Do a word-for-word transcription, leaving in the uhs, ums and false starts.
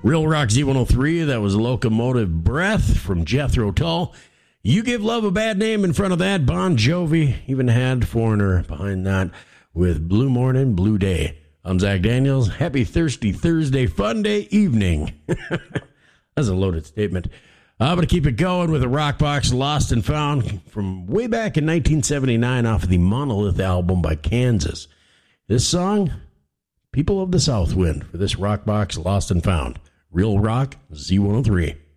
Real Rock Z one oh three, that was Locomotive Breath from Jethro Tull. You Give Love a Bad Name in front of that. Bon Jovi even had Foreigner behind that with Blue Morning, Blue Day. I'm Zach Daniels. Happy Thirsty Thursday, fun day evening. That's a loaded statement. I'm going to keep it going with a rock box, Lost and Found, from way back in nineteen seventy-nine off of the Monolith album by Kansas. This song, People of the South Wind, for this rock box, Lost and Found. Real Rock Z one oh three.